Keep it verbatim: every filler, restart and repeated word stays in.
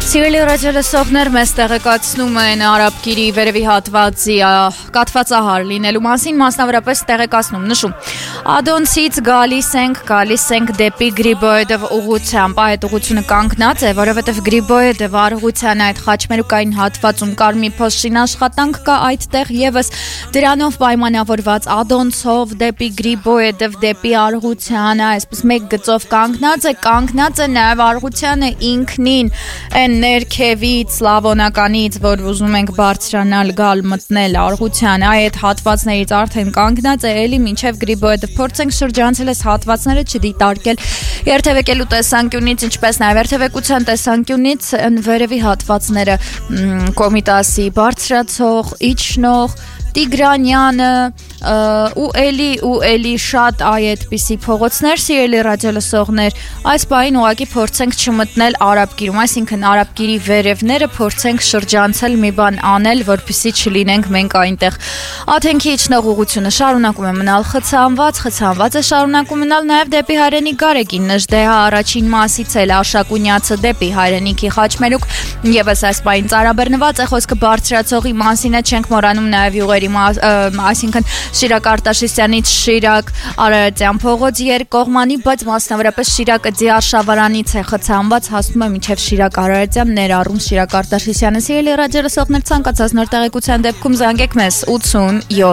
Սիրելի ռադիոլսողներ, մեզ տեղեկացնում են Արաբկիրի վերևի հատվածի կաթվածահար լինելու մասին, մասնավորապես տեղեկացնում, նշում. Ադոնցից գալիս ենք, գալիս ենք դեպի Գրիբոյեդով ուղղությամբ, այդ ուղղությունը կանգնած է, որովհետև Գրիբոյեդով արհության այդ խաչմերուկային հատվածում կար մի փոշին աշխատանք կա այդտեղ եւս դրանով պայմանավորված Ադոնցով դեպի Գրիբոյեդով դեպի արհությանը, այսպես մեկ գծով կանգնած է, կանգնած է նաեւ արհությանը ինքնին են ներքևից, Սլավոնականից, որ ուզում ենք բարձրանալ, գալ, մտնել արհությանը, այդ հատվածներից արդեն կանգնած է, էլի մինչև Գրիբոյեդով փորձենք շրջանցել այս հատվածները չդիտարկել երթևեկելու տեսանկյունից, ինչպես նաև երթևեկության տեսանկյունից վերևի հատվածները Կոմիտասի բարձրացող, իջնող, Տիգրանյանը ու էլի ու էլի շատ այդպիսի փողոցներ, սիրելի ռադիոլսողներ, այս բային ուղղակի փորձենք չմտնել Արաբկիրում, այսինքն Արաբկիրի վերևները փորձենք շրջանցել մի բան անել, որպեսզի չլինենք մենք այնտեղ։ Աթենքի իջնող ուղղությունը շարունակում է մնալ խցանված, խցանված է շարունակում մնալ նաև դեպի Հայրենիք Գարեգին Նժդեհա առաջին մասից էլ Աշակունյացը դեպի Հայրենիքի խաչմերուկ, եւս այս բային ծարաբեռնված է խոսքը բարձրացողի մասին է, չենք մոռանում նաև յուղերի, այսինքն Շիրակ Արտաշեսյանից Շիրակ Արարատյան փողոց երկկողմանի, բայց մասնավորապես Շիրակը Ձիարշավարանից է խցանված, հասնում է մինչև Շիրակ Արարատյան, ներառում Շիրակ Արտաշեսյանը։ Սիրելի ռադիոլսողներ, ցանկացած նոր տեղեկության դեպքում զանգեք մեզ ութսուն յոթ